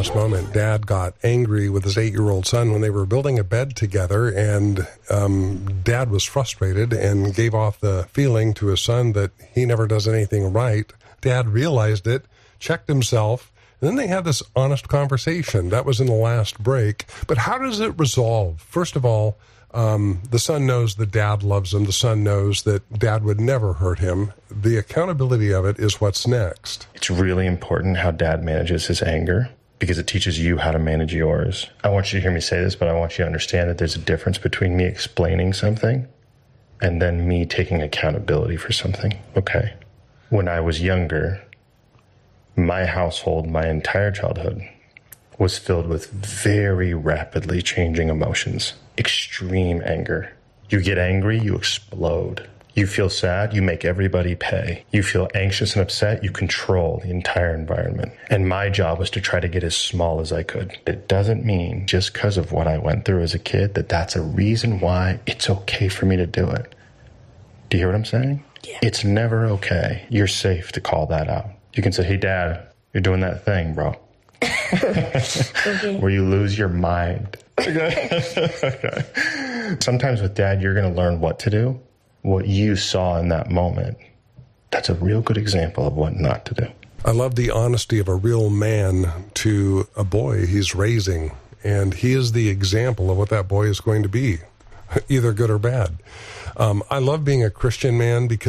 honest moment. Dad got angry with his 8-year-old son when they were building a bed together, and Dad was frustrated and gave off the feeling to his son that he never does anything right. Dad realized it, checked himself, and then they had this honest conversation. That was in the last break. But how does it resolve? First of all, the son knows that Dad loves him. The son knows that Dad would never hurt him. The accountability of it is what's next. It's really important how Dad manages his anger because it teaches you how to manage yours. I want you to hear me say this, but I want you to understand that there's a difference between me explaining something and then me taking accountability for something, okay? When I was younger, my household, my entire childhood, was filled with very rapidly changing emotions. Extreme anger. You get angry, you explode. You feel sad, you make everybody pay. You feel anxious and upset, you control the entire environment. And my job was to try to get as small as I could. It doesn't mean just because of what I went through as a kid that that's a reason why it's okay for me to do it. Do you hear what I'm saying? Yeah. It's never okay. You're safe to call that out. You can say, hey, Dad, you're doing that thing, bro. Okay. Where you lose your mind. Okay. Sometimes with Dad, you're going to learn what to do, what you saw in that moment. That's a real good example of what not to do. I love the honesty of a real man to a boy he's raising, and he is the example of what that boy is going to be, either good or bad. I love being a Christian man because